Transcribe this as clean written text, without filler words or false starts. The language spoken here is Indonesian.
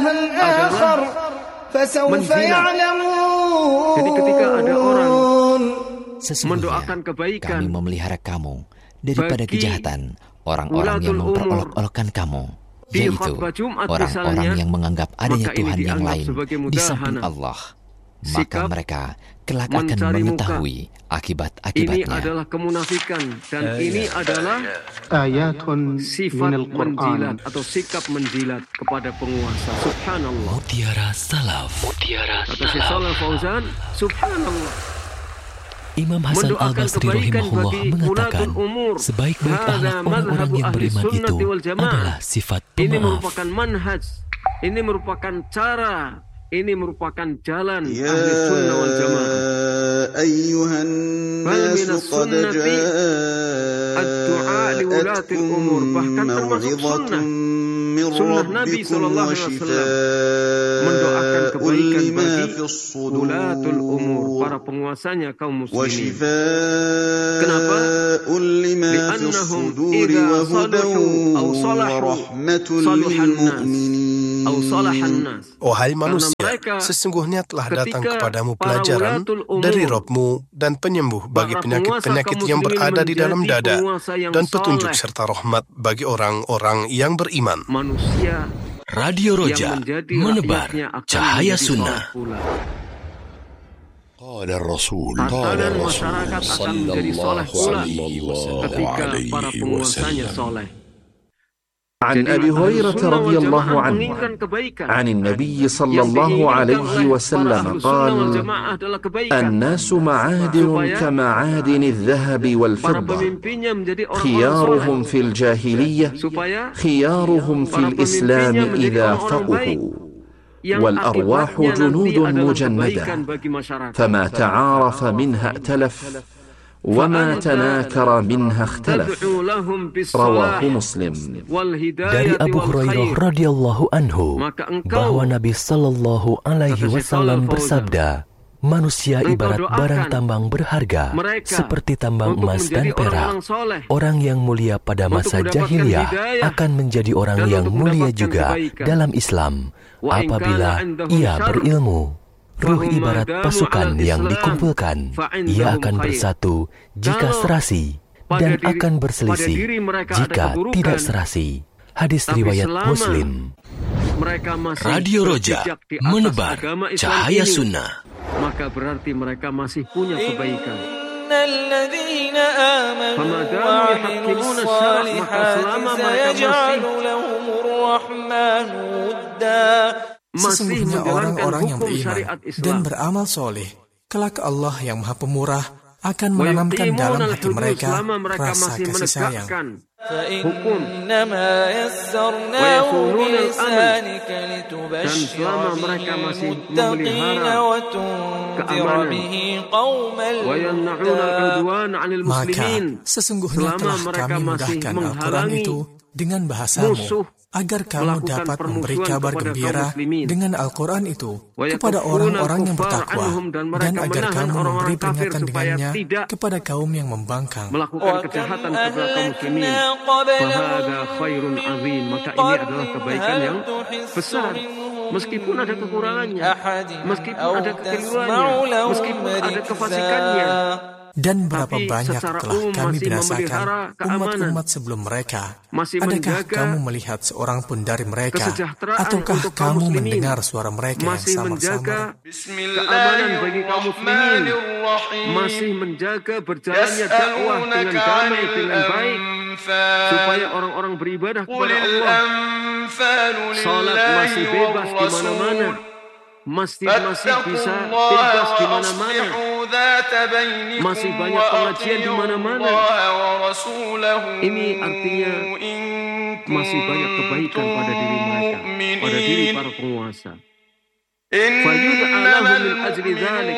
adalah menjilat. Jadi ketika ada orang mendoakan kebaikan, kami memelihara kamu daripada kejahatan orang-orang yang memperolok-olokkan kamu, yaitu orang-orang yang menganggap adanya Tuhan yang lain di samping Allah. Maka mereka kelak akan mengetahui akibat-akibatnya. Ini adalah kemunafikan, dan ini adalah sifat menjilat atau sikap menjilat kepada penguasa. Subhanallah. Mutiara Salaf. Kata Syekh Shalih Fauzan, subhanallah. Imam Hasan Al-Basri rahimahullah mengatakan, sebaik-baik akhlak orang-orang yang beriman itu adalah sifat Ini pemaaf. merupakan manhaj, ini merupakan cara, ini merupakan jalan ahli sunnah wal jamaah. Ayyuhan nasu qad ad-du'a li wulatil umur, bahkan termasuk sunnah Nabi SAW mendoakan kebaikan bagi wulatul umur, para penguasanya kaum muslimin. Kenapa? Li'annahum idza saluhu aw salahu salihan nas aw salahan nas. Wahai manusia, sesungguhnya telah datang kepadamu pelajaran dari Rabb-mu dan penyembuh bagi penyakit-penyakit yang berada di dalam dada, dan petunjuk serta rahmat bagi orang-orang yang beriman. Manusia Radio Roja menebar cahaya sunnah. Qala Rasul dan masyarakat akan menjadi soleh pula ketika para penguasanya soleh. عن أبي هريرة رضي الله عنه عن النبي صلى الله عليه وسلم قال: الناس معادن كمعادن الذهب والفضة، خيارهم في الجاهلية خيارهم في الإسلام إذا فقهوا، والأرواح جنود مجندة، فما تعارف منها ائتلف، وما تناكر منها اختلف. رواه مسلم. Dari Abu Hurairah radhiyallahu anhu bahwa Nabi sallallahu alaihi wasallam bersabda, manusia ibarat barang tambang berharga seperti tambang emas dan perak. Orang yang mulia pada masa jahiliyah akan menjadi orang yang mulia juga dalam Islam apabila ia berilmu. Ruh ibarat pasukan yang dikumpulkan. Ia akan bersatu jika serasi dan akan berselisih jika tidak serasi. Hadis riwayat Muslim. Radio Roja menebar cahaya sunnah. Maka berarti mereka masih punya kebaikan. Sesungguhnya orang-orang yang beriman dan beramal soleh, kelak Allah yang Maha Pemurah akan menanamkan dalam hati mereka rasa kasih sayang. Dan selama mereka masih memelihara keamanan, maka sesungguhnya telah kami mudahkan Al-Quran itu dengan bahasamu, agar kamu dapat memberi kabar gembira dengan Al-Quran itu kepada orang-orang yang bertakwa, dan agar kamu memberi peringatan dengannya kepada kaum yang membangkang. Melakukan kejahatan kepada kaum muslimin, fahada khairun azim. Maka ini adalah kebaikan yang besar, meskipun ada kekurangannya, meskipun ada kekeliruannya, meskipun ada kefasikannya. Dan berapa banyak telah kami binasakan umat-umat sebelum mereka. Adakah kamu melihat seorang pun dari mereka, ataukah kamu mendengar suara mereka yang sama-sama? Keamanan bagi kaum muslimin, masih menjaga berjalannya dakwah dengan damai, dengan baik, supaya orang-orang beribadah kepada Allah. Salat masih bebas di mana-mana, masjid masih bisa bebas di mana-mana, masih banyak pengajian di mana-mana. Ini artinya masih banyak kebaikan pada diri mereka, pada diri para penguasa. Fayud'a lahum min ajli dzalik.